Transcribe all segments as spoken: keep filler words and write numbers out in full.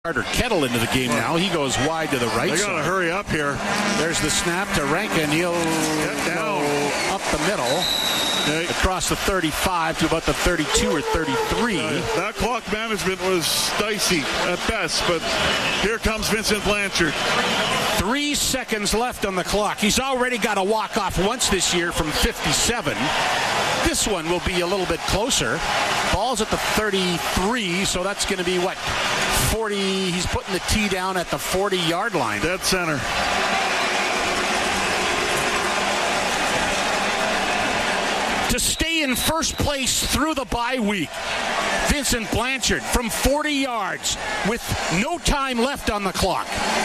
Carter Kettle into the game now. He goes wide to the right They side. got to hurry up here. There's the snap to Rankin. He'll Get down. go up the middle. Okay. Across the thirty-five to about the thirty-two or thirty-three. Uh, that clock management was dicey at best, but here comes Vincent Blanchard. Three seconds left on the clock. He's already got a walk-off once this year from fifty-seven. This one will be a little bit closer. Ball's at the thirty-three, so that's going to be, what, forty? He's putting the tee down at the forty-yard line. Dead center. To stay in first place through the bye week, Vincent Blanchard from forty yards with no time left on the clock.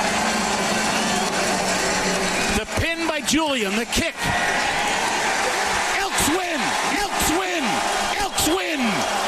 The pin by Julian, the kick. Elks win! Elks win! Elks win!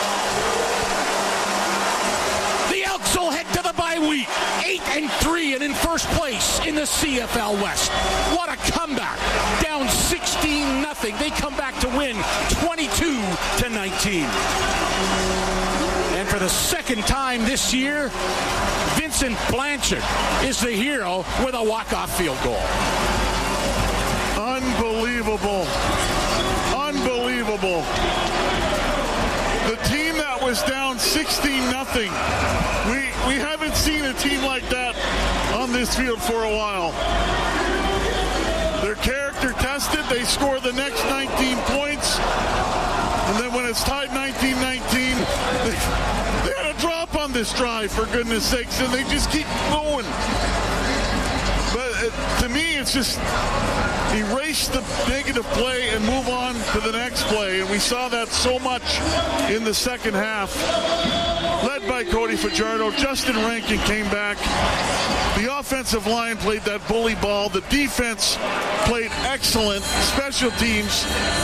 The Elks will head to the bye week, eight and three, and in first place in the C F L West. What a comeback! Down sixteen nothing. They come back to win twenty-two to nineteen. And for the second time this year, Vincent Blanchard is the hero with a walk-off field goal. Unbelievable. Unbelievable. The team that was down sixteen nothing. We we haven't seen a team like that on this field for a while. Their character tested. They score the next nineteen points. And then when it's tied nineteen nineteen, they, they had a drop on this drive, for goodness sakes, and they just keep going. But uh, to me, it's just erase the negative play and move on to the next play. And we saw that so much in the second half. Led by Cody Fajardo, Justin Rankin came back. The offensive line played that bully ball. The defense played excellent. Special teams.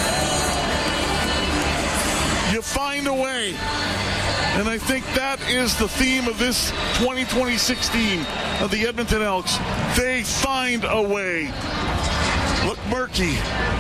You find a way. And I think that is the theme of this twenty twenty sixteen of the Edmonton Elks. They find a way. Look murky.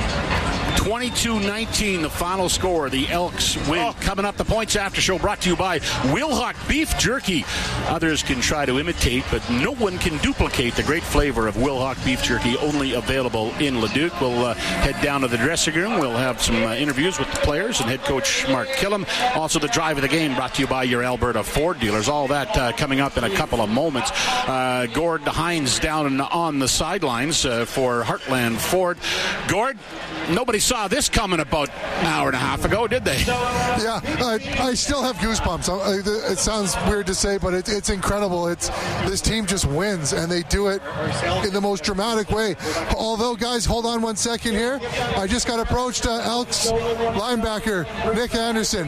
twenty-two nineteen, the final score. The Elks win. Oh. Coming up, the Points After Show brought to you by Wilhauk Beef Jerky. Others can try to imitate, but no one can duplicate the great flavor of Wilhauk Beef Jerky, only available in Leduc. We'll uh, head down to the dressing room. We'll have some uh, interviews with the players and head coach Mark Killam. Also, the drive of the game brought to you by your Alberta Ford dealers. All that uh, coming up in a couple of moments. Uh, Gord Hines down on the sidelines uh, for Heartland Ford. Gord, nobody saw this coming about an hour and a half ago, did they? Yeah, I, I still have goosebumps. I, it sounds weird to say, but it, it's incredible. It's this team just wins, and they do it in the most dramatic way. Although, guys, hold on one second here. I just got approached. Uh, Elks linebacker Nick Anderson,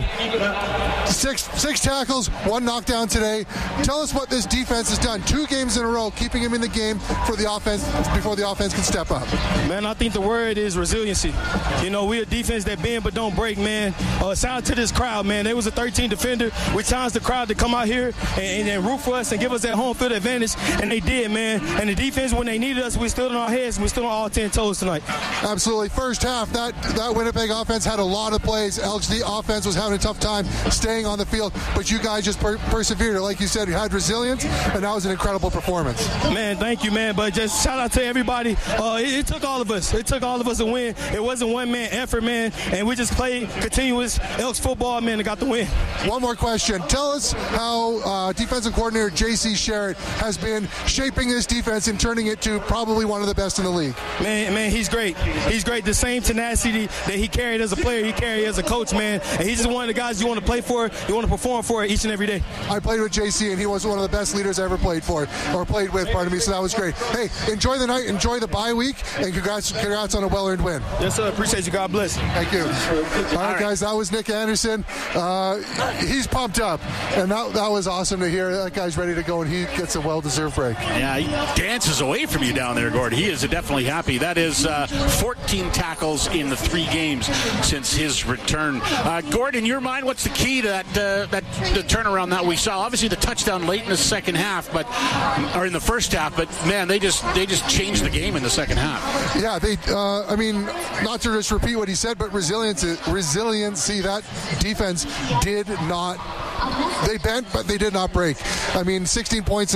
six six tackles, one knockdown today. Tell us what this defense has done. Two games in a row, keeping him in the game for the offense before the offense can step up. Man, I think the word is resiliency. You know, we're a defense that bend but don't break, man. Uh, shout out to this crowd, man. There was a thirteen defender. We challenged the crowd to come out here and, and, and root for us and give us that home field advantage, and they did, man. And the defense, when they needed us, we stood on our heads and we stood on all ten toes tonight. Absolutely. First half, that, that Winnipeg offense had a lot of plays. Elks, the offense was having a tough time staying on the field, but you guys just per- persevered. Like you said, you had resilience, and that was an incredible performance. Man, thank you, man. But just shout out to everybody. Uh, it, it took all of us. It took all of us to win. It wasn't one-man effort, man, and we just played continuous Elks football, man, and got the win. One more question. Tell us how uh, defensive coordinator J C Sherritt has been shaping this defense and turning it to probably one of the best in the league. Man, man, he's great. He's great. The same tenacity that he carried as a player, he carried as a coach, man. And he's just one of the guys you want to play for, you want to perform for each and every day. I played with J C, and he was one of the best leaders I ever played for, or played with, pardon me, so that was great. Hey, enjoy the night, enjoy the bye week, and congrats, congrats on a well-earned win. Yes, sir. Appreciate you. God bless. Thank you. All right, All right. guys, that was Nick Anderson. Uh, he's pumped up, and that, that was awesome to hear. That guy's ready to go, and he gets a well-deserved break. Yeah, he dances away from you down there, Gord. He is definitely happy. That is uh, fourteen tackles in the three games since his return. Uh, Gord, in your mind, what's the key to that uh, that the turnaround that we saw? Obviously, the touchdown late in the second half, but or in the first half, but man, they just they just changed the game in the second half. Yeah, they. Uh, I mean, not to just repeat what he said, but resiliency, resiliency. That defense did not they bent, but they did not break. I mean, sixteen points